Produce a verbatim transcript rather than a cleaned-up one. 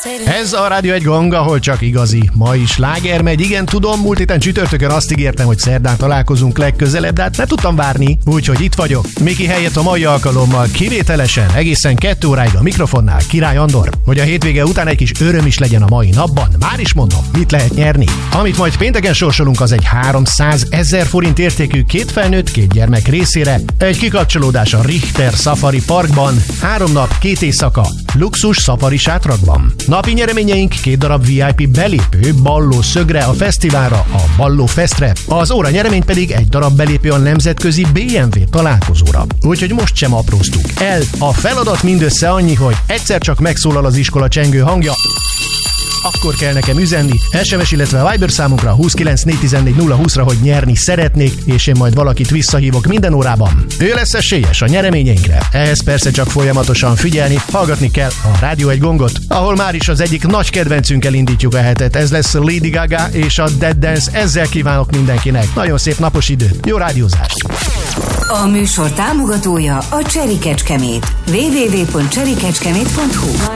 Ez a Rádió egy Gong, ahol csak igazi mai sláger megy. Igen, tudom, múlt héten csütörtökön azt ígértem, hogy szerdán találkozunk legközelebb, de hát nem tudtam várni, úgyhogy itt vagyok. Miki helyett a mai alkalommal kivételesen egészen kettő óráig a mikrofonnál Király Andor. Hogy a hétvége után egy kis öröm is legyen a mai napban, már is mondom, mit lehet nyerni. Amit majd pénteken sorsolunk, az egy háromszázezer forint értékű két felnőtt, két gyermek részére, egy kikapcsolódás a Richter Safari Parkban, három nap, két éjszaka, luxus szafari sátrakban. Napi nyereményeink két darab vé i pé belépő Balló szögre a fesztiválra, a Balló Festre, az óra nyeremény pedig egy darab belépő a nemzetközi bé em vé találkozóra. Úgyhogy most sem apróztuk el. A feladat mindössze annyi, hogy egyszer csak megszólal az iskola csengő hangja, akkor kell nekem üzenni es em es, illetve Viber számunkra huszonkilenc négyszáztizennégy nulla húszra, hogy nyerni szeretnék, és én majd valakit visszahívok minden órában. Ő lesz esélyes a nyereményeinkre. Ehhez persze csak folyamatosan figyelni, hallgatni kell a Rádió egy Gongot, ahol már is az egyik nagy kedvencünkkel indítjuk a hetet. Ez lesz Lady Gaga és a Dead Dance. Ezzel kívánok mindenkinek nagyon szép napos időt. Jó rádiózást! A műsor támogatója a Cherry Kecskemét. double-u double-u double-u pont cherry kecskemét pont hu